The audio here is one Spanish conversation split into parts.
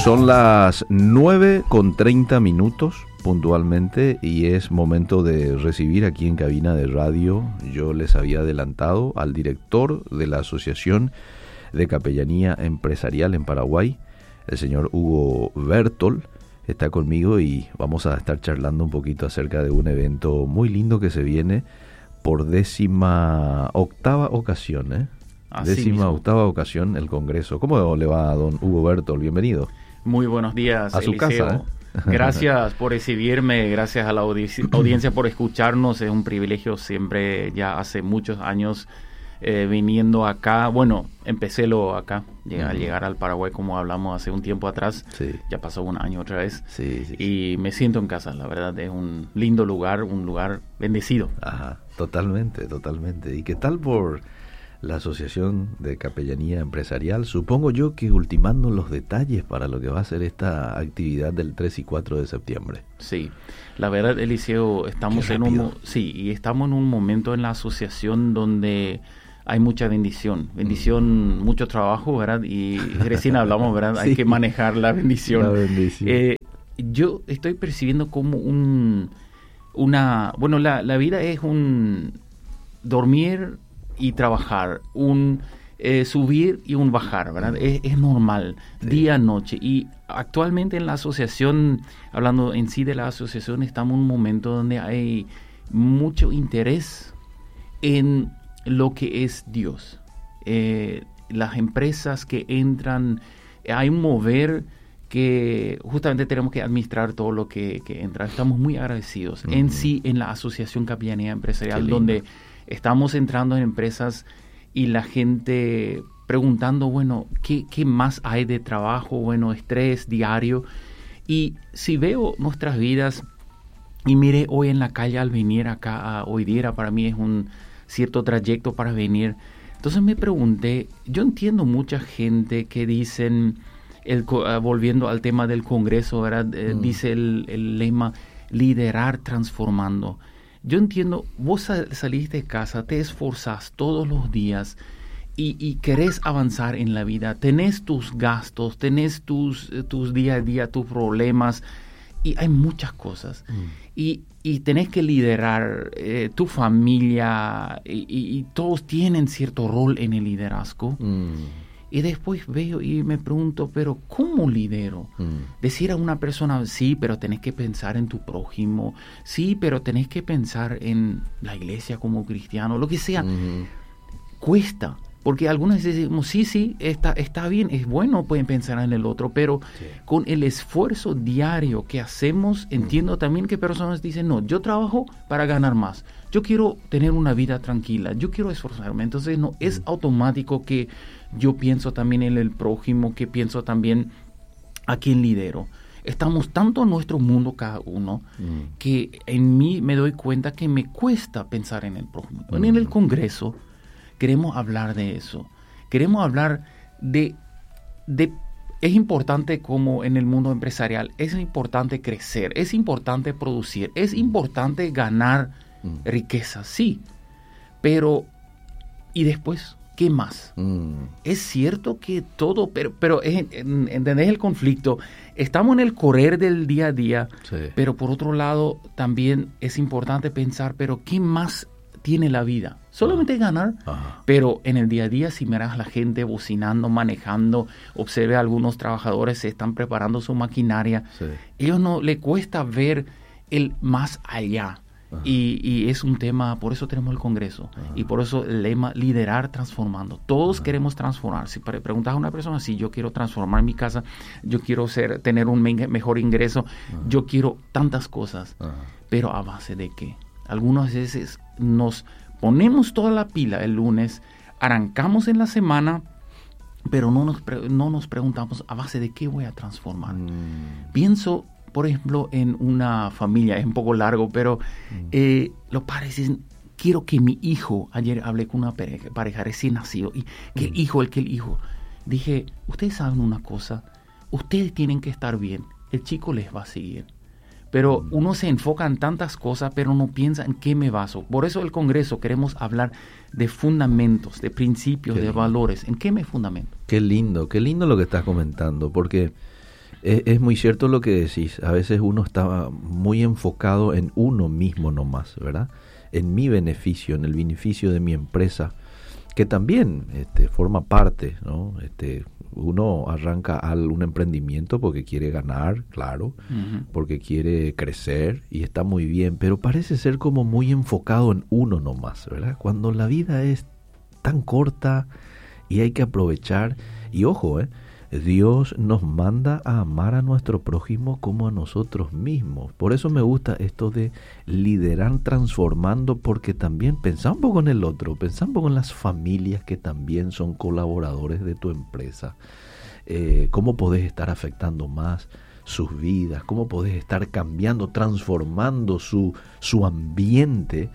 Son las 9:30 puntualmente y es momento de recibir aquí en cabina de radio. Yo les había adelantado al director de la Asociación de Capellanía Empresarial en Paraguay, el señor Hugo Bertol, está conmigo y vamos a estar charlando un poquito acerca de un evento muy lindo que se viene por 18ª ocasión, ¿eh? Así 18ª ocasión el Congreso. ¿Cómo le va a don Hugo Bertol? Bienvenido. Muy buenos días, a su Eliseo. casa, ¿eh? Gracias por recibirme, gracias a la audiencia por escucharnos. Es un privilegio siempre, ya hace muchos años viniendo acá. Bueno, empecélo acá, al llegar al Paraguay, como hablamos hace un tiempo atrás. Sí. Ya pasó un año otra vez. Sí. Y me siento en casa, la verdad. Es un lindo lugar, un lugar bendecido. Ajá, totalmente. ¿Y qué tal por la Asociación de Capellanía Empresarial? Supongo yo que ultimando los detalles para lo que va a ser esta actividad del 3 y 4 de septiembre. Sí, la verdad, Eliseo, estamos en un momento en la asociación donde hay mucha bendición, mucho trabajo, ¿verdad? Y recién hablamos, ¿verdad? Sí. Hay que manejar la bendición. La bendición. Yo estoy percibiendo como la vida es un dormir y trabajar, un subir y un bajar, ¿verdad? Es normal, sí. Día, noche. Y actualmente en la asociación, hablando en sí de la asociación, estamos en un momento donde hay mucho interés en lo que es Dios. Las empresas que entran, hay un mover que justamente tenemos que administrar todo lo que entra. Estamos muy agradecidos en sí en la Asociación Capellanía Empresarial, donde estamos entrando en empresas y la gente preguntando, bueno, ¿qué más hay de trabajo? Bueno, estrés diario. Y si veo nuestras vidas y mire hoy en la calle al venir acá a Hoydiera, para mí es un cierto trayecto para venir. Entonces me pregunté, yo entiendo mucha gente que dicen, volviendo al tema del Congreso, ¿verdad? Dice el lema, liderar transformando. Yo entiendo, vos salís de casa, te esforzás todos los días y querés avanzar en la vida. Tenés tus gastos, tenés tus día a día, tus problemas y hay muchas cosas. Y tenés que liderar tu familia y todos tienen cierto rol en el liderazgo. Y después veo y me pregunto, pero ¿cómo lidero? Decir a una persona, sí, pero tenés que pensar en tu prójimo, sí, pero tenés que pensar en la iglesia como cristiano, lo que sea. Cuesta, porque algunas veces decimos, sí, está bien, es bueno, pueden pensar en el otro, pero con el esfuerzo diario que hacemos, entiendo también que personas dicen, no, yo trabajo para ganar más, yo quiero tener una vida tranquila, yo quiero esforzarme. Entonces no es automático que yo pienso también en el prójimo, que pienso también a quién lidero. Estamos tanto en nuestro mundo cada uno que en mí me doy cuenta que me cuesta pensar en el prójimo. En el Congreso queremos hablar de eso. Queremos hablar de es importante como en el mundo empresarial, es importante crecer, es importante producir, es importante ganar riqueza, sí. Pero, ¿y después qué más? Es cierto que todo, pero ¿entendés el conflicto? Estamos en el correr del día a día, sí. Pero por otro lado también es importante pensar, pero ¿qué más tiene la vida? Solamente ganar, pero en el día a día, si miras a la gente bocinando, manejando, observe a algunos trabajadores, se están preparando su maquinaria, sí. Ellos no le cuesta ver el más allá. Y es un tema, por eso tenemos el Congreso y por eso el lema liderar transformando. Todos queremos transformar. Si preguntas a una persona, si yo quiero transformar mi casa, yo quiero tener un mejor ingreso, yo quiero tantas cosas, pero ¿a base de qué? Algunas veces nos ponemos toda la pila el lunes, arrancamos en la semana, pero no nos preguntamos a base de qué voy a transformar. Pienso, por ejemplo, en una familia, es un poco largo, pero los padres dicen, quiero que mi hijo, ayer hablé con una pareja recién nacido, y que el hijo, dije, ustedes saben una cosa, ustedes tienen que estar bien, el chico les va a seguir. Pero uno se enfoca en tantas cosas, pero no piensa en qué me baso. Por eso el Congreso queremos hablar de fundamentos, de principios, de valores. ¿En qué me fundamento? Qué lindo lo que estás comentando, porque Es muy cierto lo que decís. A veces uno está muy enfocado en uno mismo nomás, ¿verdad? En mi beneficio, en el beneficio de mi empresa, que también forma parte, ¿no? Uno arranca un emprendimiento porque quiere ganar, claro, porque quiere crecer y está muy bien, pero parece ser como muy enfocado en uno nomás, ¿verdad? Cuando la vida es tan corta y hay que aprovechar, y ojo, Dios nos manda a amar a nuestro prójimo como a nosotros mismos. Por eso me gusta esto de liderar transformando, porque también pensá un poco en el otro, pensá un poco en las familias que también son colaboradores de tu empresa. Cómo podés estar afectando más sus vidas, cómo podés estar cambiando, transformando su ambiente.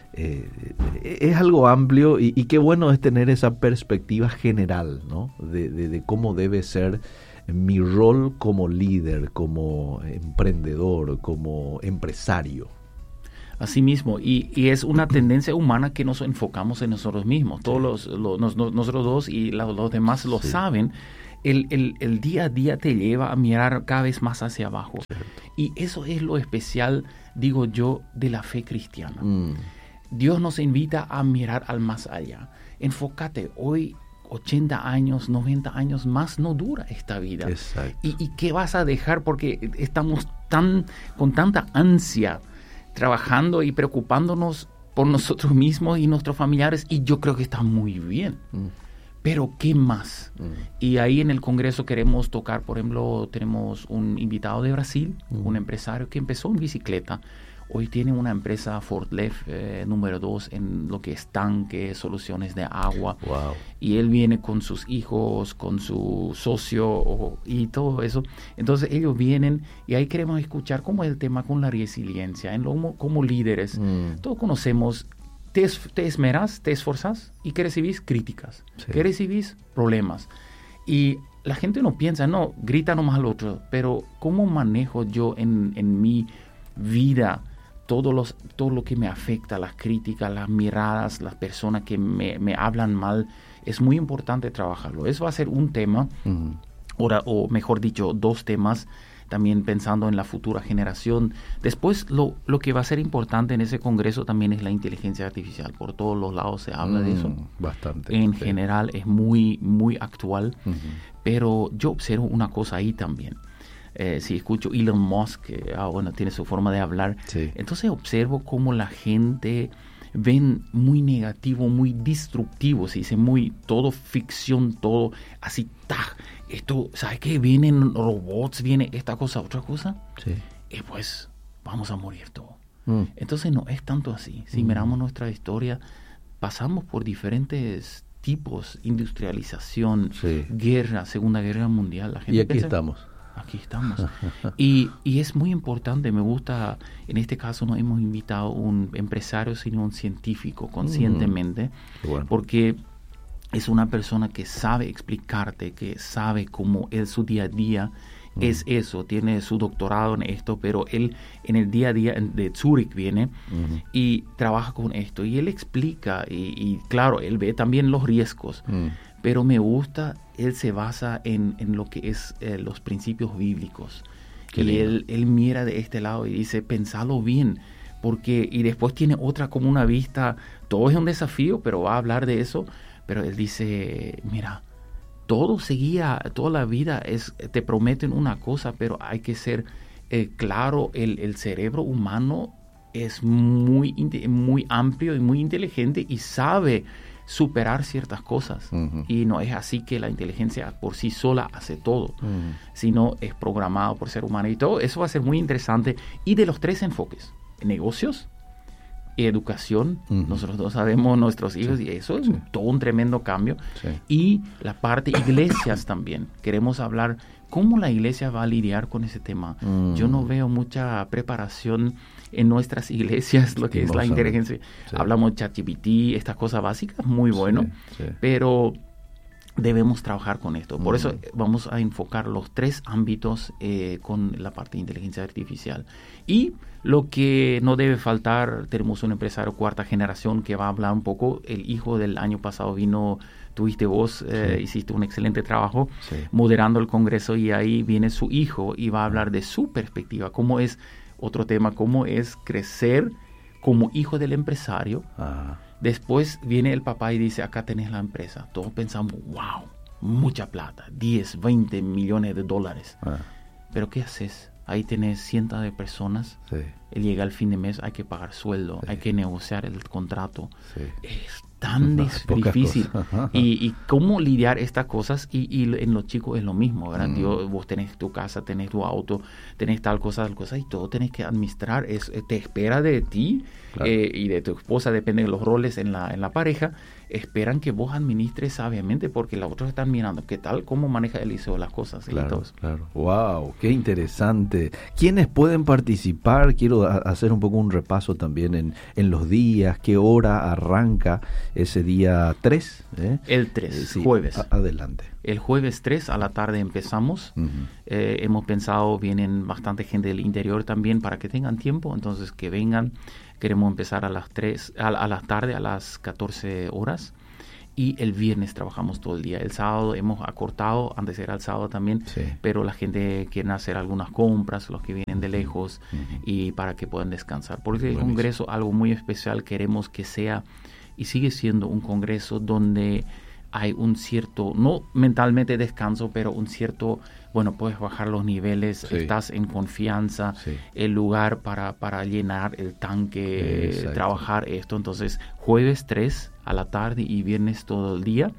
Es algo amplio y qué bueno es tener esa perspectiva general, ¿no? De cómo debe ser mi rol como líder, como emprendedor, como empresario. Así mismo, y es una tendencia humana que nos enfocamos en nosotros mismos. Todos nosotros dos y los demás lo saben. El día a día te lleva a mirar cada vez más hacia abajo. Cierto. Y eso es lo especial, digo yo, de la fe cristiana. Dios nos invita a mirar al más allá. Enfócate, hoy 80 años, 90 años más no dura esta vida. Exacto. ¿Y qué vas a dejar? Porque estamos con tanta ansia trabajando y preocupándonos por nosotros mismos y nuestros familiares, y yo creo que está muy bien. Pero ¿qué más? Y ahí en el Congreso queremos tocar, por ejemplo, tenemos un invitado de Brasil, un empresario que empezó en bicicleta. Hoy tiene una empresa Fortlef número 2 en lo que es tanques, soluciones de agua. Wow. Y él viene con sus hijos, con su socio y todo eso. Entonces ellos vienen y ahí queremos escuchar cómo es el tema con la resiliencia, como líderes. Todos conocemos, te esmeras, te esforzas y que recibís críticas, que recibís problemas. Y la gente no piensa, no, grita nomás al otro, pero ¿cómo manejo yo en mi vida todo lo que me afecta, las críticas, las miradas, las personas que me hablan mal? Es muy importante trabajarlo. Eso va a ser un tema, o mejor dicho, 2 temas, también pensando en la futura generación. Después, lo que va a ser importante en ese congreso también es la inteligencia artificial. Por todos los lados se habla de eso. Bastante. En general es muy, muy actual, pero yo observo una cosa ahí también. Si escucho Elon Musk, tiene su forma de hablar, entonces observo cómo la gente ven muy negativo, muy destructivo, se dice muy, todo ficción, todo así, esto, ¿sabes qué? Vienen robots, viene esta cosa, otra cosa, y pues vamos a morir todo. Entonces no es tanto así. Si miramos nuestra historia, pasamos por diferentes tipos, industrialización, guerra, Segunda Guerra Mundial. La gente y aquí estamos. Aquí estamos. Y es muy importante, me gusta, en este caso no hemos invitado un empresario, sino un científico conscientemente, porque es una persona que sabe explicarte, que sabe cómo es su día a día, es eso, tiene su doctorado en esto, pero él en el día a día de Zurich viene y trabaja con esto, y él explica, y claro, él ve también los riesgos, pero me gusta, él se basa en lo que es los principios bíblicos. Qué y él mira de este lado y dice, pensalo bien, porque, y después tiene otra como una vista, todo es un desafío, pero va a hablar de eso, pero él dice, mira, toda la vida te prometen una cosa, pero hay que ser claro, el cerebro humano es muy, muy amplio y muy inteligente y sabe superar ciertas cosas, y no es así que la inteligencia por sí sola hace todo, sino es programado por ser humano, y todo eso va a ser muy interesante. Y de los 3 enfoques, negocios, educación, nosotros todos sabemos nuestros hijos, y eso es todo un tremendo cambio, y la parte iglesias también, queremos hablar cómo la iglesia va a lidiar con ese tema. Yo no veo mucha preparación en nuestras iglesias, lo que es la inteligencia. Hablamos de ChatGPT, estas cosas básicas, muy bueno, pero debemos trabajar con esto. Por eso vamos a enfocar los 3 ámbitos con la parte de inteligencia artificial. Y lo que no debe faltar, tenemos un empresario 4ª generación que va a hablar un poco. El hijo del año pasado vino, tuviste vos, hiciste un excelente trabajo moderando el Congreso, y ahí viene su hijo y va a hablar de su perspectiva, cómo es, otro tema, cómo es crecer como hijo del empresario. Después viene el papá y dice, acá tenés la empresa. Todos pensamos, wow, mucha plata, 10, 20 millones de dólares. Pero ¿qué haces? Ahí tenés cientos de personas. Él llega al fin de mes, hay que pagar sueldo, hay que negociar el contrato. Es tan difícil. Y cómo lidiar estas cosas, y en los chicos es lo mismo, ¿verdad? Vos tenés tu casa, tenés tu auto, tenés tal cosa, y todo tenés que administrar. Te espera de ti y de tu esposa, depende de los roles en la pareja, esperan que vos administres sabiamente, porque los otros están mirando qué tal, cómo maneja él hizo las cosas. Claro. Wow, qué interesante. ¿Quiénes pueden participar? Quiero hacer un poco un repaso también en los días, qué hora arranca ese día 3. El 3, jueves. Adelante. El jueves 3 a la tarde empezamos. Hemos pensado, vienen bastante gente del interior también para que tengan tiempo, entonces que vengan. Queremos empezar a las 3, a la tarde, a las 14 horas. Y el viernes trabajamos todo el día. El sábado hemos acortado, antes era el sábado también, pero la gente quiere hacer algunas compras, los que vienen de lejos, y para que puedan descansar. Porque el Congreso, algo muy especial, queremos que sea, y sigue siendo un Congreso donde hay un cierto, no mentalmente descanso, pero un cierto, bueno, puedes bajar los niveles, estás en confianza, el lugar para llenar el tanque, trabajar esto. Entonces, jueves 3 a la tarde y viernes todo el día.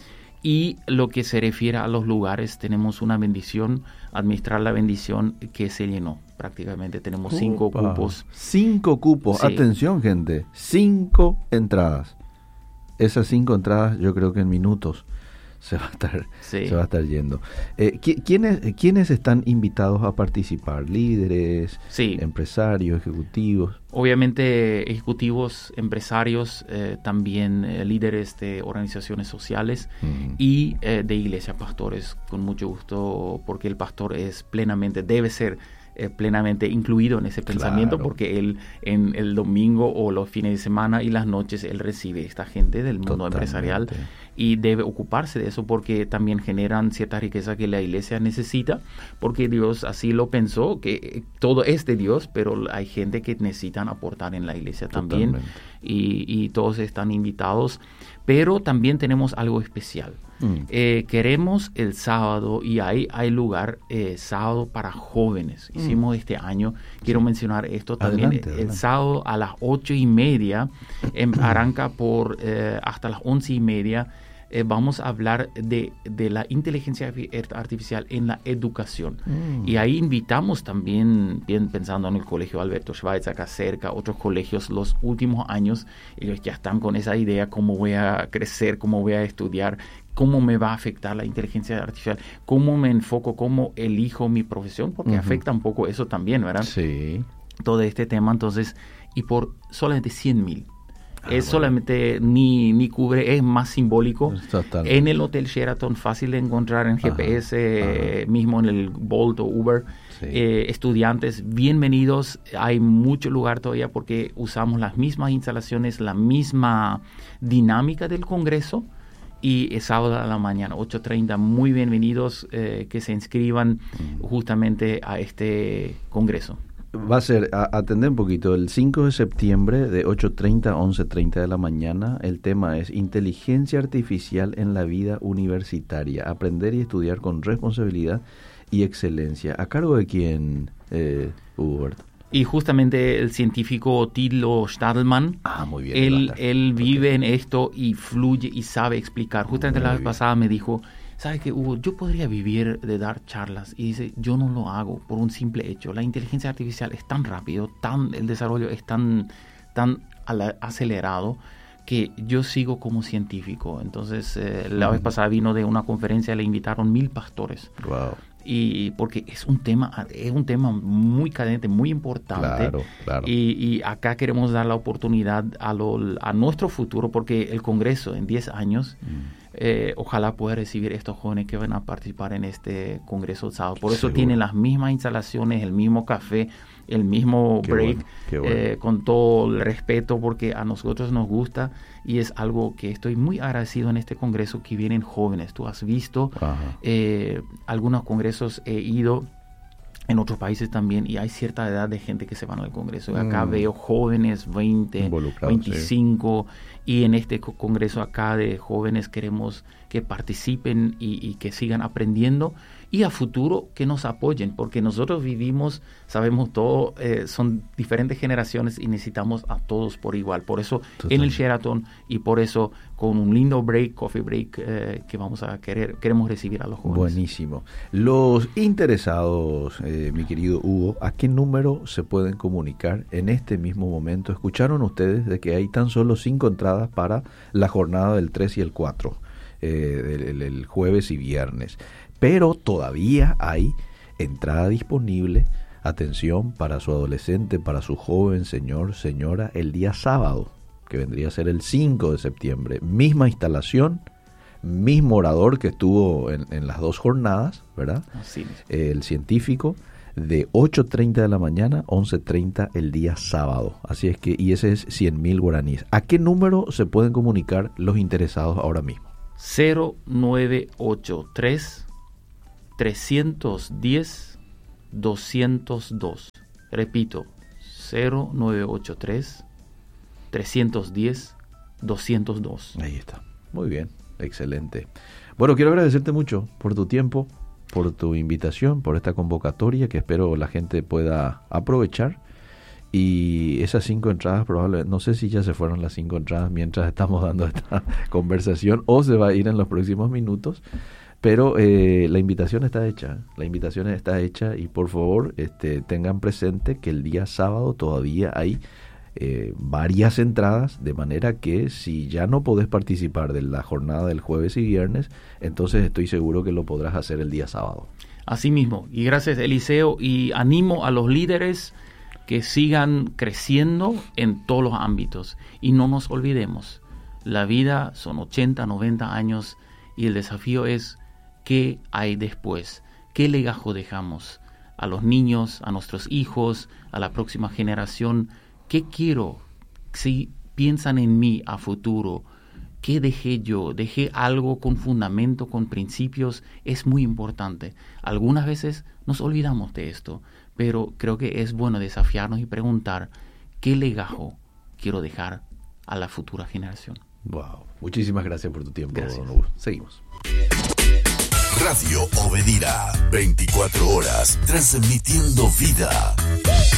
Y lo que se refiere a los lugares, tenemos una bendición, administrar la bendición que se llenó. Prácticamente tenemos 5 cupos. 5 cupos, atención gente, 5 entradas. Esas 5 entradas yo creo que en minutos se va a estar yendo. ¿Quiénes están invitados a participar? ¿Líderes, empresarios, ejecutivos? Obviamente ejecutivos, empresarios, también líderes de organizaciones sociales y de iglesia, pastores, con mucho gusto, porque el pastor debe ser plenamente incluido en ese pensamiento, porque él en el domingo o los fines de semana y las noches él recibe esta gente del mundo empresarial y debe ocuparse de eso, porque también generan cierta riqueza que la iglesia necesita, porque Dios así lo pensó, que todo es de Dios, pero hay gente que necesitan aportar en la iglesia también, y todos están invitados. Pero también tenemos algo especial. Queremos el sábado, y hay lugar sábado para jóvenes. Hicimos este año, quiero mencionar esto también. Adelante. El sábado a las 8:30 arranca por hasta las 11:30. Vamos a hablar de la inteligencia artificial en la educación. Y ahí invitamos también, bien pensando en el colegio Alberto Schweitzer, acá cerca, otros colegios, los últimos años, ellos ya están con esa idea, cómo voy a crecer, cómo voy a estudiar, cómo me va a afectar la inteligencia artificial, cómo me enfoco, cómo elijo mi profesión, porque afecta un poco eso también, ¿verdad? Sí. Todo este tema, entonces, y por solamente 100,000. Solamente ni cubre, es más simbólico. Totalmente. En el Hotel Sheraton, fácil de encontrar en GPS, mismo en el Bolt o Uber. Estudiantes, bienvenidos. Hay mucho lugar todavía porque usamos las mismas instalaciones, la misma dinámica del Congreso. Y es sábado a la mañana, 8:30. Muy bienvenidos que se inscriban justamente a este Congreso. Va a ser, atender un poquito, el 5 de septiembre de 8:30 a 11:30 de la mañana. El tema es inteligencia artificial en la vida universitaria. Aprender y estudiar con responsabilidad y excelencia. ¿A cargo de quién, Hubert? Y justamente el científico Thilo Stadelmann, muy bien, él vive en esto y fluye y sabe explicar. Justamente la vez pasada me dijo, ¿sabe qué, Hugo? Yo podría vivir de dar charlas. Y dice, yo no lo hago por un simple hecho. La inteligencia artificial es tan rápido, el desarrollo es tan acelerado, que yo sigo como científico. Entonces, la vez pasada vino de una conferencia, le invitaron 1,000 pastores. Wow. Y porque es un tema muy cadente, muy importante. Claro. Y acá queremos dar la oportunidad a nuestro futuro, porque el Congreso en 10 años ojalá pueda recibir estos jóvenes que van a participar en este congreso sábado. Por eso Seguro. tienen las mismas instalaciones, el mismo café, el mismo Qué break, bueno, qué bueno. con todo el respeto, porque a nosotros nos gusta y es algo que estoy muy agradecido en este congreso, que vienen jóvenes. Tú has visto algunos congresos, he ido en otros países también, y hay cierta edad de gente que se van al congreso. Acá veo jóvenes 20, 25, y en este congreso acá de jóvenes queremos que participen y que sigan aprendiendo, y a futuro que nos apoyen, porque nosotros vivimos, sabemos todo, son diferentes generaciones y necesitamos a todos por igual. Por eso en el Sheraton, y por eso con un lindo break, coffee break, que vamos a queremos recibir a los jóvenes. Buenísimo. Los interesados, mi querido Hugo, ¿a qué número se pueden comunicar en este mismo momento? Escucharon ustedes de que hay tan solo 5 entradas para la jornada del 3 y el 4, el jueves y viernes, pero todavía hay entrada disponible, atención, para su adolescente, para su joven, señor, señora, el día sábado, que vendría a ser el 5 de septiembre, misma instalación, mismo orador que estuvo en las 2 jornadas, ¿verdad? Así es. El científico, de 8:30 de la mañana, 11:30 el día sábado. Así es que, y ese es 100.000 guaraníes. ¿A qué número se pueden comunicar los interesados ahora mismo? 0983 310 202. Repito, 0983 310 202. Ahí está. Muy bien, excelente. Bueno, quiero agradecerte mucho por tu tiempo, por tu invitación, por esta convocatoria que espero la gente pueda aprovechar. Y esas 5 entradas probablemente, no sé si ya se fueron las 5 entradas mientras estamos dando esta conversación o se va a ir en los próximos minutos, pero la invitación está hecha, y por favor tengan presente que el día sábado todavía hay varias entradas, de manera que si ya no podés participar de la jornada del jueves y viernes, entonces estoy seguro que lo podrás hacer el día sábado. Así mismo, y gracias Eliseo, y animo a los líderes que sigan creciendo en todos los ámbitos, y no nos olvidemos, la vida son 80, 90 años, y el desafío es qué hay después, qué legajo dejamos a los niños, a nuestros hijos, a la próxima generación. ¿Qué quiero? Si piensan en mí a futuro, ¿qué dejé yo? ¿Dejé algo con fundamento, con principios? Es muy importante. Algunas veces nos olvidamos de esto, pero creo que es bueno desafiarnos y preguntar, ¿qué legajo quiero dejar a la futura generación? Wow. Muchísimas gracias por tu tiempo. Gracias. Don Hugo. Seguimos. Radio Obedira, 24 horas, transmitiendo vida.